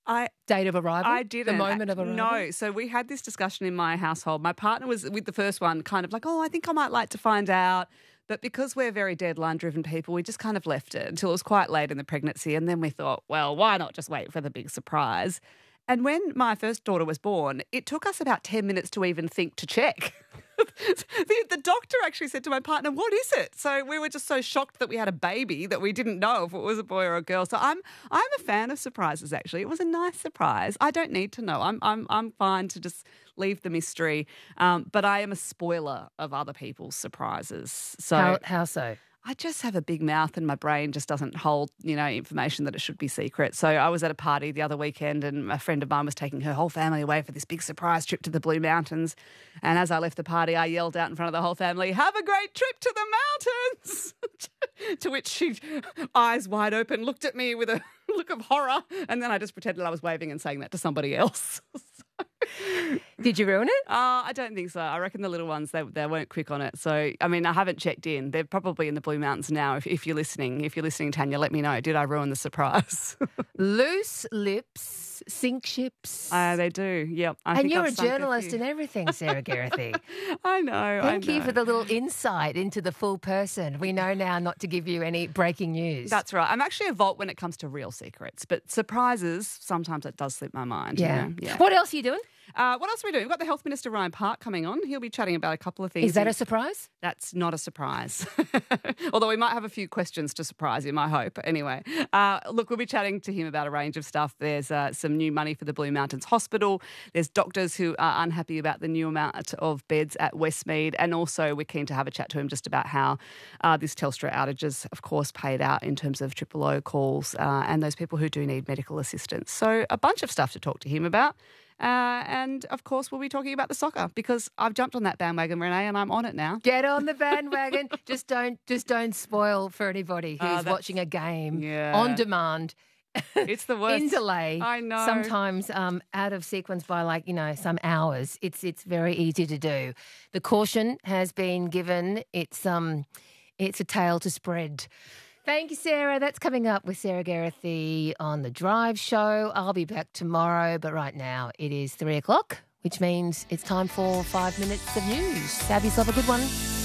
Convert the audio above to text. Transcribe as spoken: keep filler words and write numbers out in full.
I date of arrival? I didn't. The moment of arrival? No. So we had this discussion in my household. My partner was with the first one kind of like, oh, I think I might like to find out. But because we're very deadline-driven people, we just kind of left it until it was quite late in the pregnancy. And then we thought, well, why not just wait for the big surprise? And when my first daughter was born, it took us about ten minutes to even think to check. the, the doctor actually said to my partner, what is it? So we were just so shocked that we had a baby that we didn't know if it was a boy or a girl. So I'm I'm a fan of surprises, actually. It was a nice surprise. I don't need to know. I'm I'm I'm fine to just leave the mystery. Um, but I am a spoiler of other people's surprises. So How, how so? I just have a big mouth and my brain just doesn't hold, you know, information that it should be secret. So I was at a party the other weekend and a friend of mine was taking her whole family away for this big surprise trip to the Blue Mountains. And as I left the party, I yelled out in front of the whole family, have a great trip to the mountains. To which she, eyes wide open, looked at me with a look of horror. And then I just pretended I was waving and saying that to somebody else. Did you ruin it? Uh, I don't think so. I reckon the little ones, they, they weren't quick on it. So, I mean, I haven't checked in. They're probably in the Blue Mountains now. If, if you're listening, if you're listening, Tanya, let me know. Did I ruin the surprise? Loose lips sink ships. Uh, they do, yep. I and think you're I've a sunk journalist few. and everything, Sarah Geraghty. I know, Thank I know. you for the little insight into the full person. We know now not to give you any breaking news. That's right. I'm actually a vault when it comes to real secrets, but surprises, sometimes it does slip my mind. Yeah. You know? Yeah. What else are you doing? Uh, what else are we doing? We've got the Health Minister, Ryan Park, coming on. He'll be chatting about a couple of things. Is that a surprise? That's not a surprise. Although we might have a few questions to surprise him, I hope. Anyway, uh, look, we'll be chatting to him about a range of stuff. There's uh, some new money for the Blue Mountains Hospital. There's doctors who are unhappy about the new amount of beds at Westmead. And also we're keen to have a chat to him just about how uh, this Telstra outages, of course, paid out in terms of triple O calls uh, and those people who do need medical assistance. So a bunch of stuff to talk to him about. Uh, and, of course, we'll be talking about the soccer because I've jumped on that bandwagon, Renee, and I'm on it now. Get on the bandwagon. just don't just don't spoil for anybody who's Uh, that's- watching a game Yeah. on demand. It's the worst. In delay. I know. Sometimes um, out of sequence by like, you know, some hours. It's it's very easy to do. The caution has been given. It's um it's a tale to spread. Thank you, Sarah. That's coming up with Sarah Geraghty on The Drive Show. I'll be back tomorrow, but right now it is three o'clock, which means it's time for five minutes of news. Have yourself a good one.